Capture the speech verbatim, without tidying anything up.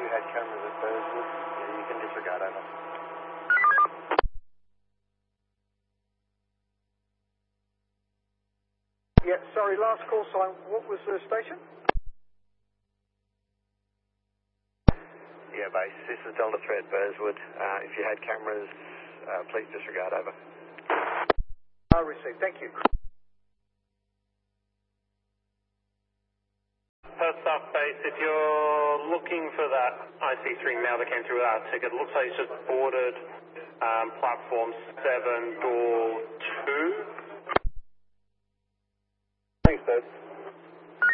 had cameras at Burswood, yeah, you can disregard over. Yeah, sorry, last call sign. What was the station? Yeah, base. This is Delta three at Burswood. Uh, if you had cameras, uh, please disregard over. I received. Thank you. Perth South Base, if you're looking for that I C three mail that came through our ticket, it looks like it's just boarded um, platform seven, door two. Thanks, Bud.